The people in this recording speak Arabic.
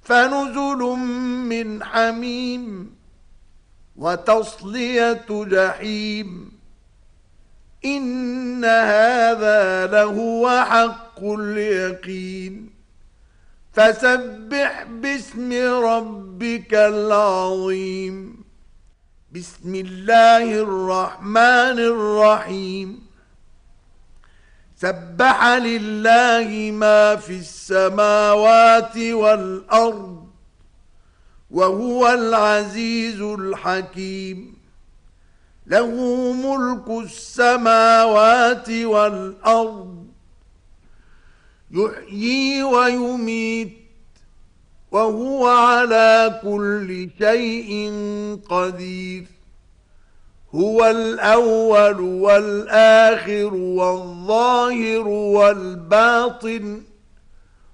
فنزل من حميم وتصلية جحيم. إن هذا لهو حق اليقين. فسبح باسم ربك العظيم. بسم الله الرحمن الرحيم. سبح لله ما في السماوات والأرض وهو العزيز الحكيم. له ملك السماوات والأرض يحيي ويميت وهو على كل شيء قدير. هو الأول والآخر والظاهر والباطن